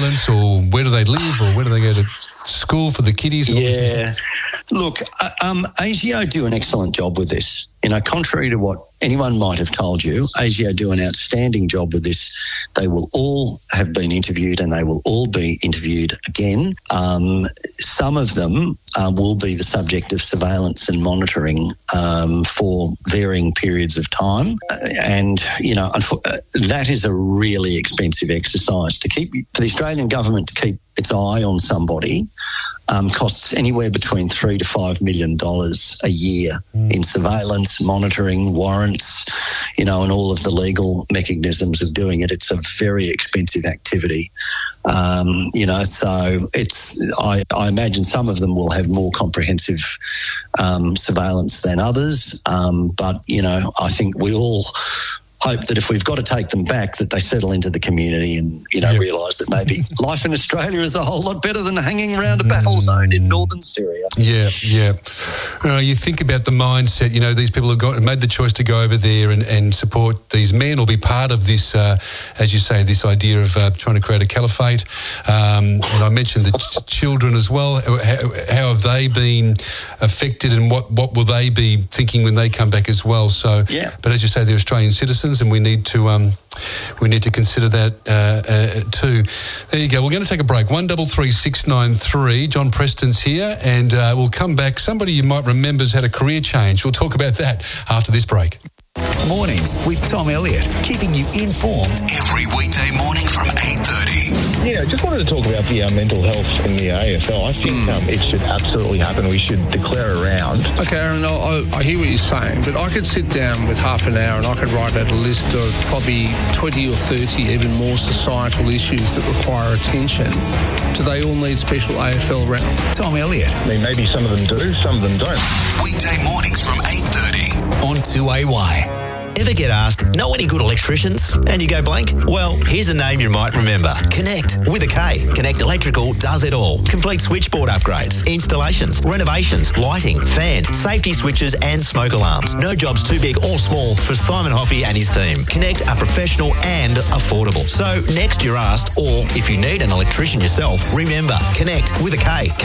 surveillance, or where do they live, or where do they go to school for the kiddies? Yeah. Look, ASIO do an excellent job with this. Contrary to what anyone might have told you, ASIO do an outstanding job with this. They will all have been interviewed and they will all be interviewed again. Some of them will be the subject of surveillance and monitoring for varying periods of time. And, that is a really expensive exercise. For the Australian government to keep its eye on somebody costs anywhere between $3 to $5 million a year in surveillance, monitoring, warrants, and all of the legal mechanisms of doing it. It's a very expensive activity. So I imagine some of them will have more comprehensive surveillance than others. But I think we all hope that if we've got to take them back, that they settle into the community and, realise that maybe life in Australia is a whole lot better than hanging around a battle zone in northern Syria. Yeah. You think about the mindset, these people have made the choice to go over there and support these men or be part of this, as you say, this idea of trying to create a caliphate. And I mentioned the children as well. How have they been affected, and what will they be thinking when they come back as well? So, but as you say, they're Australian citizens, and we need to consider that too. There you go. We're going to take a break. 133693. John Preston's here, and we'll come back. Somebody you might remember has had a career change. We'll talk about that after this break. Mornings with Tom Elliott, keeping you informed every weekday morning from 8:30. Yeah, just wanted to talk about the mental health in the AFL. I think it should absolutely happen. We should declare a round. Okay, Aaron, I hear what you're saying, but I could sit down with half an hour and I could write out a list of probably 20 or 30 even more societal issues that require attention. Do they all need special AFL rounds? Tom Elliott. I mean, maybe some of them do, some of them don't. Weekday mornings from 8:30 on 2AY. Ever get asked, know any good electricians? And you go blank? Well, here's a name you might remember. Connect, with a K. Connect Electrical does it all. Complete switchboard upgrades, installations, renovations, lighting, fans, safety switches and smoke alarms. No job's too big or small for Simon Hoffey and his team. Connect are professional and affordable. So next you're asked, or if you need an electrician yourself, remember, Connect, with a K.